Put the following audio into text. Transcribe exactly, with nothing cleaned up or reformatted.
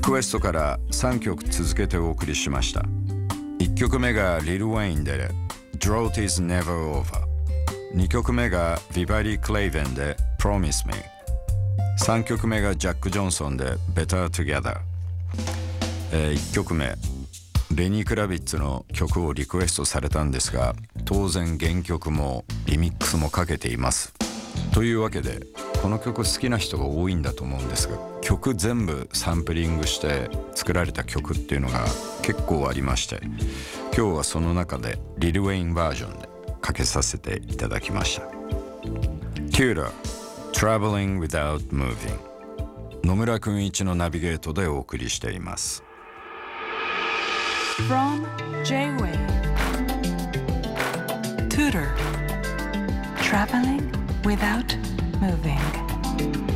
クエストからさんきょく続けてお送りしました。いっきょくめがリル・ウェインで Drought is Never Over、 にきょくめがビバリー・クレイヴェンで Promise Me、 さんきょくめがジャック・ジョンソンで Better Together、えー、いっきょくめレニー・クラビッツの曲をリクエストされたんですが、当然原曲もリミックスもかけています。というわけでこの曲好きな人が多いんだと思うんですが、曲全部サンプリングして作られた曲っていうのが結構ありまして、今日はその中でリル・ウェインバージョンでかけさせていただきました。 Tudor Traveling Without Moving、 野村くんいちのナビゲートでお送りしています。 From J-Wave Tudor Traveling Without Moving